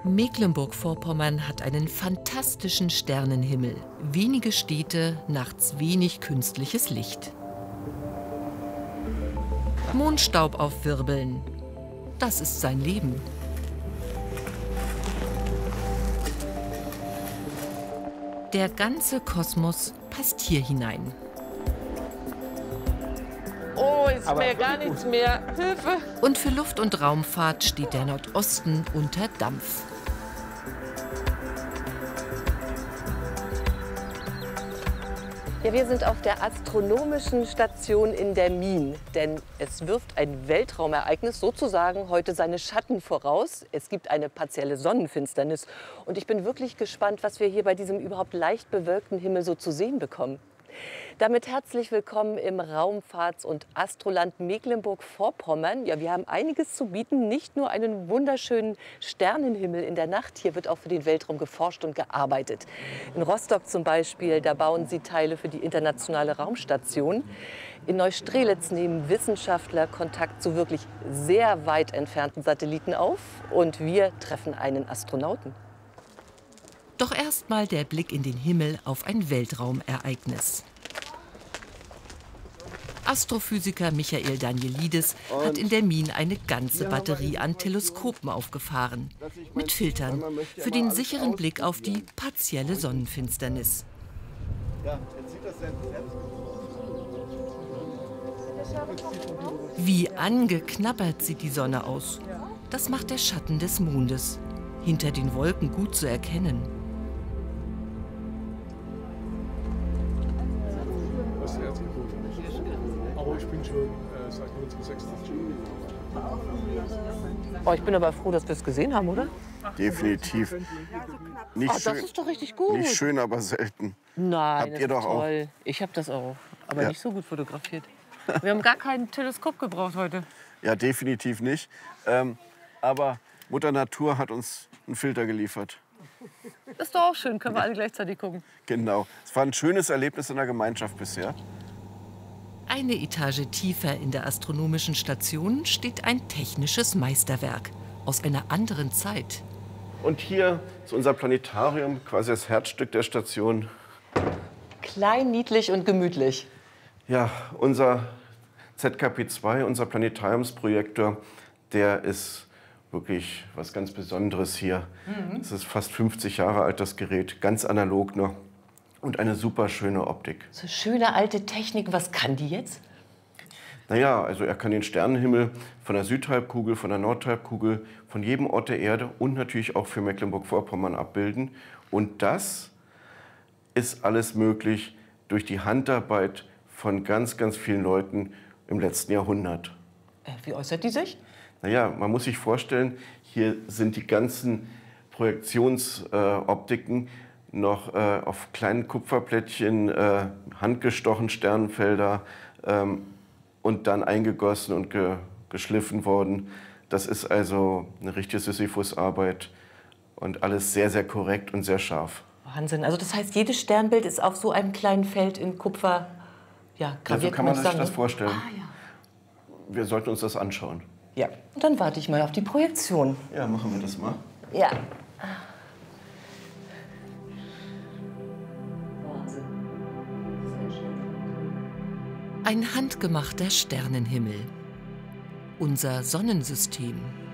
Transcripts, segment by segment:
Mecklenburg-Vorpommern hat einen fantastischen Sternenhimmel. Wenige Städte, nachts wenig künstliches Licht. Mondstaub aufwirbeln, das ist sein Leben. Der ganze Kosmos passt hier hinein. Oh, ist mir gar nichts mehr. Hilfe! Und für Luft- und Raumfahrt steht der Nordosten unter Dampf. Ja, wir sind auf der astronomischen Station in der Mien, denn es wirft ein Weltraumereignis sozusagen heute seine Schatten voraus. Es gibt eine partielle Sonnenfinsternis und ich bin wirklich gespannt, was wir hier bei diesem überhaupt leicht bewölkten Himmel so zu sehen bekommen. Damit herzlich willkommen im Raumfahrts- und Astroland Mecklenburg-Vorpommern. Ja, wir haben einiges zu bieten, nicht nur einen wunderschönen Sternenhimmel in der Nacht. Hier wird auch für den Weltraum geforscht und gearbeitet. In Rostock zum Beispiel, da bauen sie Teile für die internationale Raumstation. In Neustrelitz nehmen Wissenschaftler Kontakt zu wirklich sehr weit entfernten Satelliten auf. Und wir treffen einen Astronauten. Doch erst mal der Blick in den Himmel auf ein Weltraumereignis. Astrophysiker Michael Danielidis hat in der Mien eine ganze Batterie an Teleskopen aufgefahren. Mit Filtern für den sicheren Blick auf die partielle Sonnenfinsternis. Wie angeknabbert sieht die Sonne aus. Das macht der Schatten des Mondes. Hinter den Wolken gut zu erkennen. Aber ich bin schon seit 1986. Oh, ich bin aber froh, dass wir es gesehen haben, oder? Definitiv. Nicht Oh, das ist doch richtig gut. Nicht schön, aber selten. Nein, Habt das ihr ist doch auch. toll. Ich habe das auch, aber Ja. nicht so gut fotografiert. Wir haben gar kein Teleskop gebraucht heute. Ja, definitiv nicht. Aber Mutter Natur hat uns einen Filter geliefert. Ist doch auch schön, können wir alle gleichzeitig gucken. Genau. Es war ein schönes Erlebnis in der Gemeinschaft bisher. Eine Etage tiefer in der astronomischen Station steht ein technisches Meisterwerk aus einer anderen Zeit. Und hier ist unser Planetarium, quasi das Herzstück der Station. Klein, niedlich und gemütlich. Ja, unser ZKP-2, unser Planetariumsprojektor, der ist wirklich was ganz Besonderes hier. Es ist fast 50 Jahre alt, das Gerät, ganz analog noch und eine super schöne Optik. So schöne alte Technik, was kann die jetzt? Naja, also er kann den Sternenhimmel von der Südhalbkugel, von der Nordhalbkugel, von jedem Ort der Erde und natürlich auch für Mecklenburg-Vorpommern abbilden. Und das ist alles möglich durch die Handarbeit von ganz, ganz vielen Leuten im letzten Jahrhundert. Wie äußert die sich? Naja, man muss sich vorstellen, hier sind die ganzen Projektionsoptiken noch auf kleinen Kupferplättchen, handgestochen Sternenfelder und dann eingegossen und geschliffen worden. Das ist also eine richtige Sisyphusarbeit und alles sehr, sehr korrekt und sehr scharf. Wahnsinn. Also das heißt, jedes Sternbild ist auf so einem kleinen Feld in Kupfer graviert. Ja, so kann man sich sagen, das ne? vorstellen. Ah, ja. Wir sollten uns das anschauen. Ja, und dann warte ich mal auf die Projektion. Ja, machen wir das mal. Ja. Ein handgemachter Sternenhimmel. Unser Sonnensystem.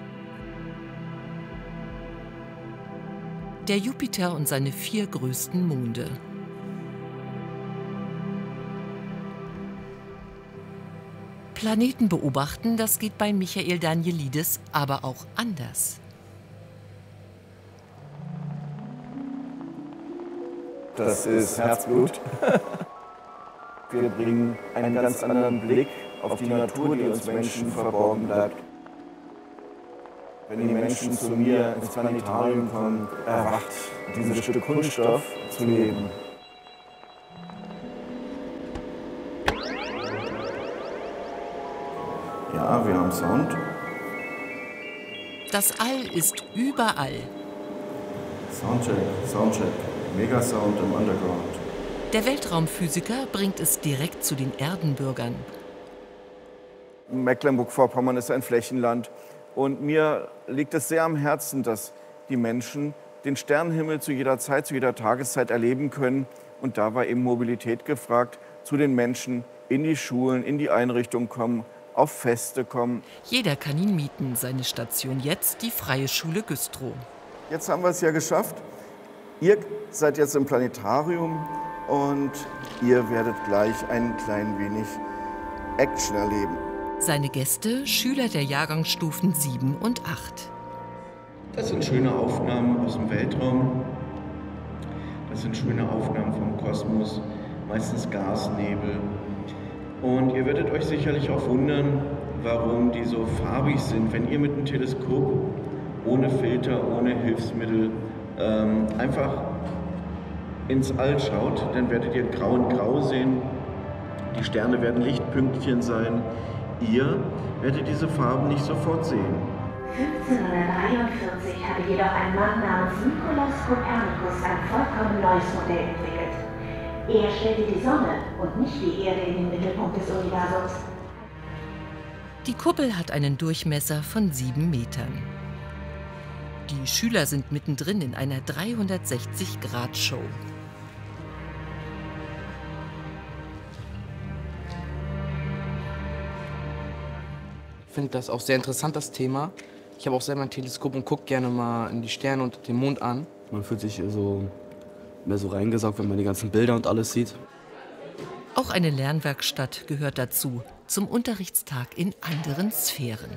Der Jupiter und seine 4 größten Monde. Planeten beobachten, das geht bei Michael Danielidis aber auch anders. Das ist Herzblut. Wir bringen einen ganz anderen Blick auf die Natur, die uns Menschen verborgen bleibt. Wenn die Menschen zu mir ins Planetarium kommen, erwacht dieses Stück Kunststoff zu leben. Ja, wir haben Sound. Das All ist überall. Soundcheck, Soundcheck. Megasound im Underground. Der Weltraumphysiker bringt es direkt zu den Erdenbürgern. Mecklenburg-Vorpommern ist ein Flächenland. Und mir liegt es sehr am Herzen, dass die Menschen den Sternenhimmel zu jeder Zeit, zu jeder Tageszeit erleben können. Und da war eben Mobilität gefragt, zu den Menschen in die Schulen, in die Einrichtungen kommen, auf Feste kommen. Jeder kann ihn mieten, seine Station jetzt die Freie Schule Güstrow. Jetzt haben wir es ja geschafft. Ihr seid jetzt im Planetarium und ihr werdet gleich ein klein wenig Action erleben. Seine Gäste, Schüler der Jahrgangsstufen 7 und 8. Das sind schöne Aufnahmen aus dem Weltraum. Das sind schöne Aufnahmen vom Kosmos, meistens Gasnebel. Und ihr werdet euch sicherlich auch wundern, warum die so farbig sind. Wenn ihr mit einem Teleskop ohne Filter, ohne Hilfsmittel einfach ins All schaut, dann werdet ihr grau und grau sehen. Die Sterne werden Lichtpünktchen sein. Ihr werdet diese Farben nicht sofort sehen. 1543 hatte jedoch ein Mann namens Nikolaus Kopernikus ein vollkommen neues Modell entwickelt. Er stellte die Sonne und nicht die Erde in den Mittelpunkt des Universums. Die Kuppel hat einen Durchmesser von 7 Metern. Die Schüler sind mittendrin in einer 360-Grad-Show. Ich finde das auch sehr interessant, das Thema. Ich habe auch selber ein Teleskop und gucke gerne mal in die Sterne und den Mond an. Man fühlt sich so mehr so reingesaugt, wenn man die ganzen Bilder und alles sieht. Auch eine Lernwerkstatt gehört dazu, zum Unterrichtstag in anderen Sphären.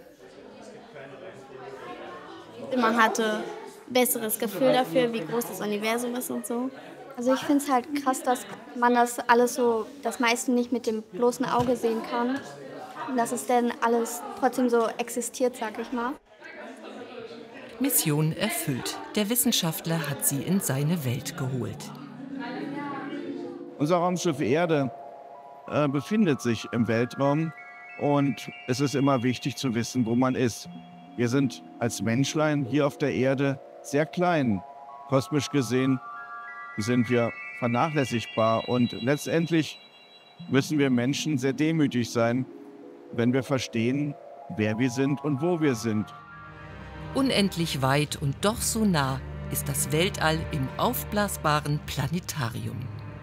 Man hatte ein besseres Gefühl dafür, wie groß das Universum ist und so. Also ich finde es halt krass, dass man das alles so, das meiste nicht mit dem bloßen Auge sehen kann. Und dass es denn alles trotzdem so existiert, sag ich mal. Mission erfüllt. Der Wissenschaftler hat sie in seine Welt geholt. Unser Raumschiff Erde befindet sich im Weltraum und es ist immer wichtig zu wissen, wo man ist. Wir sind als Menschlein hier auf der Erde sehr klein. Kosmisch gesehen sind wir vernachlässigbar und letztendlich müssen wir Menschen sehr demütig sein, wenn wir verstehen, wer wir sind und wo wir sind. Unendlich weit und doch so nah ist das Weltall im aufblasbaren Planetarium.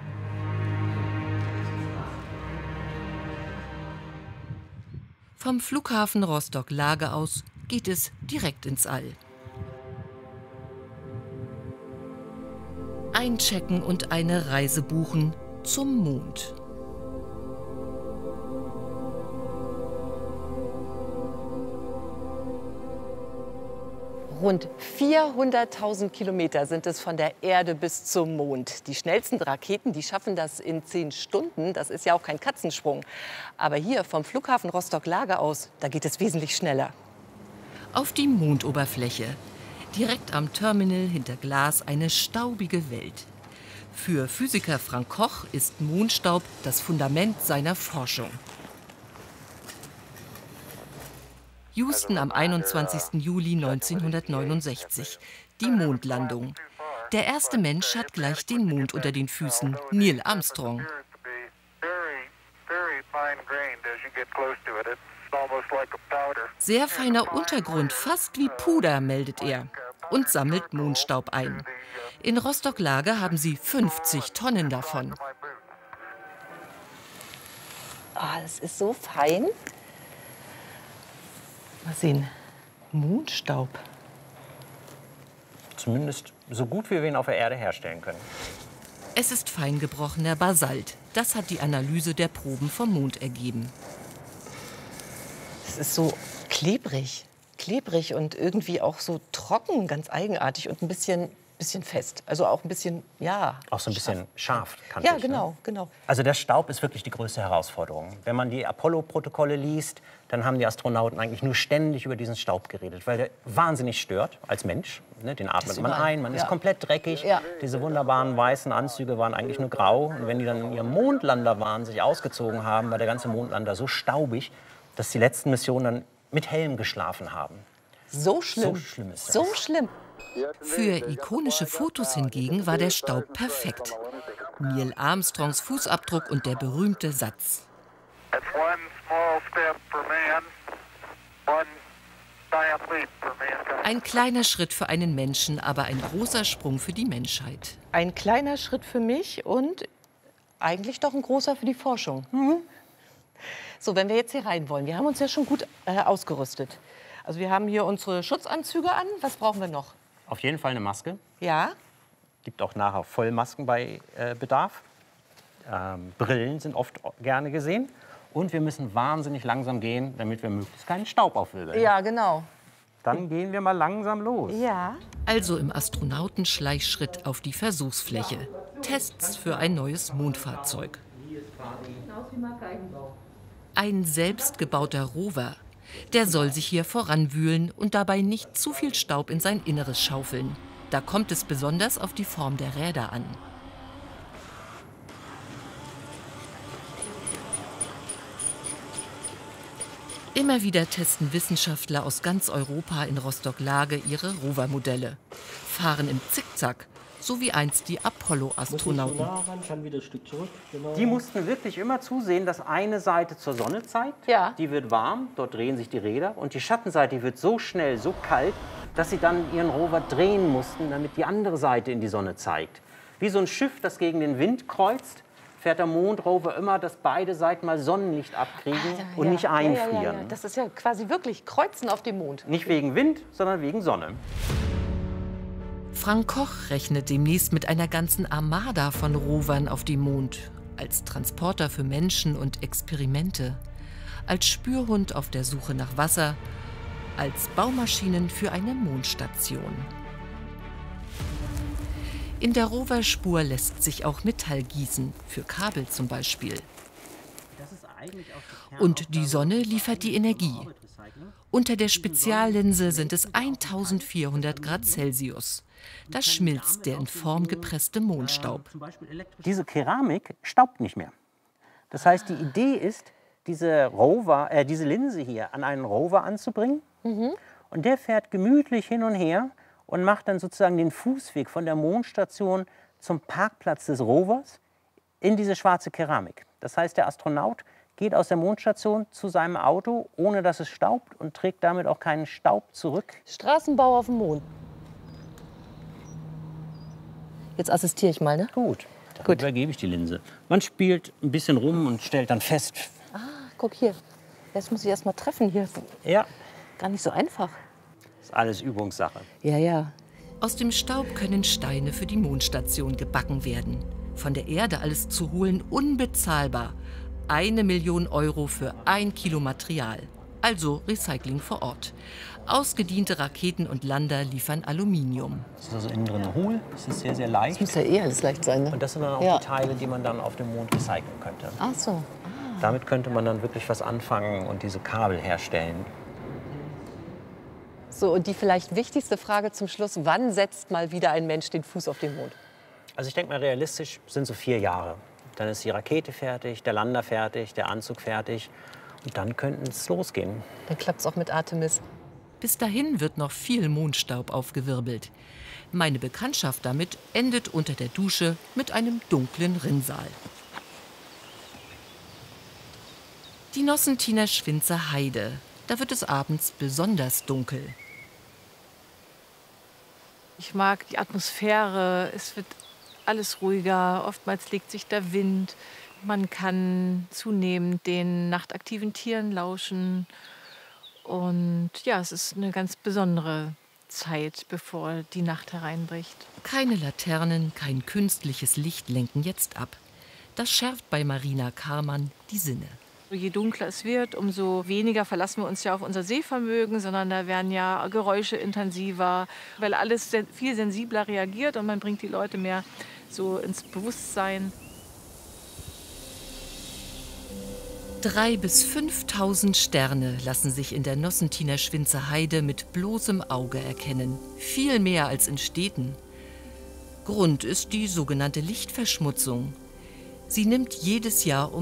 Vom Flughafen Rostock-Lage aus geht es direkt ins All. Einchecken und eine Reise buchen zum Mond. Rund 400.000 Kilometer sind es von der Erde bis zum Mond. Die schnellsten Raketen, die schaffen das in 10 Stunden. Das ist ja auch kein Katzensprung. Aber hier vom Flughafen Rostock-Lage aus, da geht es wesentlich schneller. Auf die Mondoberfläche. Direkt am Terminal hinter Glas eine staubige Welt. Für Physiker Frank Koch ist Mondstaub das Fundament seiner Forschung. Houston am 21. Juli 1969. Die Mondlandung. Der erste Mensch hat gleich den Mond unter den Füßen, Neil Armstrong. Sehr feiner Untergrund, fast wie Puder, meldet er. Und sammelt Mondstaub ein. In Rostock-Lage haben sie 50 Tonnen davon. Ah, das ist so fein. Mal sehen. Mondstaub. Zumindest so gut, wie wir ihn auf der Erde herstellen können. Es ist feingebrochener Basalt. Das hat die Analyse der Proben vom Mond ergeben. Es ist so klebrig. Klebrig und irgendwie auch so trocken, ganz eigenartig und ein bisschen fest. Also auch ein bisschen, ja. Auch so ein bisschen scharf, kann Ja, genau, genau. Also der Staub ist wirklich die größte Herausforderung. Wenn man die Apollo-Protokolle liest, dann haben die Astronauten eigentlich nur ständig über diesen Staub geredet, weil der wahnsinnig stört als Mensch. Ne, den atmet man ein, man ist komplett dreckig. Ja. Diese wunderbaren weißen Anzüge waren eigentlich nur grau. Und wenn die dann in ihrem Mondlander waren, sich ausgezogen haben, war der ganze Mondlander so staubig, dass die letzten Missionen dann mit Helm geschlafen haben. So schlimm. So schlimm ist das. So schlimm. Für ikonische Fotos hingegen war der Staub perfekt. Neil Armstrongs Fußabdruck und der berühmte Satz. Ein kleiner Schritt für einen Menschen, aber ein großer Sprung für die Menschheit. Ein kleiner Schritt für mich und eigentlich doch ein großer für die Forschung. So, wenn wir jetzt hier rein wollen, wir haben uns ja schon gut ausgerüstet. Also wir haben hier unsere Schutzanzüge an. Was brauchen wir noch? Auf jeden Fall eine Maske. Ja. Gibt auch nachher Vollmasken bei Bedarf. Brillen sind oft gerne gesehen. Und wir müssen wahnsinnig langsam gehen, damit wir möglichst keinen Staub aufwirbeln. Ja, genau. Dann gehen wir mal langsam los. Ja. Also im Astronautenschleichschritt auf die Versuchsfläche. Tests für ein neues Mondfahrzeug. Ein selbstgebauter Rover. Der soll sich hier voranwühlen und dabei nicht zu viel Staub in sein Inneres schaufeln. Da kommt es besonders auf die Form der Räder an. Immer wieder testen Wissenschaftler aus ganz Europa in Rostock-Lage ihre Rovermodelle. Fahren im Zickzack, so wie einst die Apollo-Astronauten. Die mussten wirklich immer zusehen, dass eine Seite zur Sonne zeigt. Ja. Die wird warm, dort drehen sich die Räder. Und die Schattenseite die wird so schnell, so kalt, dass sie dann ihren Rover drehen mussten, damit die andere Seite in die Sonne zeigt. Wie so ein Schiff, das gegen den Wind kreuzt, fährt der Mondrover immer, dass beide Seiten mal Sonnenlicht abkriegen und nicht einfrieren. Ja. Das ist ja quasi wirklich Kreuzen auf dem Mond. Nicht wegen Wind, sondern wegen Sonne. Frank Koch rechnet demnächst mit einer ganzen Armada von Rovern auf dem Mond. Als Transporter für Menschen und Experimente. Als Spürhund auf der Suche nach Wasser. Als Baumaschinen für eine Mondstation. In der Roverspur lässt sich auch Metall gießen, für Kabel zum Beispiel. Und die Sonne liefert die Energie. Unter der Speziallinse sind es 1400 Grad Celsius. Da schmilzt der in Form gepresste Mondstaub. Diese Keramik staubt nicht mehr. Das heißt, die Idee ist, diese Linse hier an einen Rover anzubringen. Und der fährt gemütlich hin und her und macht dann sozusagen den Fußweg von der Mondstation zum Parkplatz des Rovers in diese schwarze Keramik. Das heißt, der Astronaut geht aus der Mondstation zu seinem Auto, ohne dass es staubt und trägt damit auch keinen Staub zurück. Straßenbau auf dem Mond. Jetzt assistiere ich mal, ne? Gut, dann übergebe ich die Linse. Man spielt ein bisschen rum und stellt dann fest. Ah, guck hier. Jetzt muss ich erst mal treffen hier. Ja. Gar nicht so einfach. Ist alles Übungssache. Ja, ja. Aus dem Staub können Steine für die Mondstation gebacken werden. Von der Erde alles zu holen, unbezahlbar. 1 Million Euro für 1 Kilo Material. Also Recycling vor Ort. Ausgediente Raketen und Lander liefern Aluminium. Das ist also innen drin hohl, das ist sehr, sehr leicht. Das muss ja eh alles leicht sein, ne? Und das sind dann auch die Teile, die man dann auf dem Mond recyceln könnte. Ach so. Damit könnte man dann wirklich was anfangen und diese Kabel herstellen. So, und die vielleicht wichtigste Frage zum Schluss. Wann setzt mal wieder ein Mensch den Fuß auf den Mond? Also ich denke mal, realistisch sind so 4 Jahre. Dann ist die Rakete fertig, der Lander fertig, der Anzug fertig. Und dann könnte es losgehen. Dann klappt es auch mit Artemis. Bis dahin wird noch viel Mondstaub aufgewirbelt. Meine Bekanntschaft damit endet unter der Dusche mit einem dunklen Rinnsal. Die Nossentiner Schwinzer Heide. Da wird es abends besonders dunkel. Ich mag die Atmosphäre, es wird alles ruhiger, oftmals legt sich der Wind. Man kann zunehmend den nachtaktiven Tieren lauschen. Und ja, es ist eine ganz besondere Zeit, bevor die Nacht hereinbricht. Keine Laternen, kein künstliches Licht lenken jetzt ab. Das schärft bei Marina Karmann die Sinne. Je dunkler es wird, umso weniger verlassen wir uns ja auf unser Sehvermögen, sondern da werden ja Geräusche intensiver, weil alles viel sensibler reagiert und man bringt die Leute mehr so ins Bewusstsein. 3.000 bis 5.000 Sterne lassen sich in der Nossentiner Schwinzer Heide mit bloßem Auge erkennen. Viel mehr als in Städten. Grund ist die sogenannte Lichtverschmutzung. Sie nimmt jedes Jahr um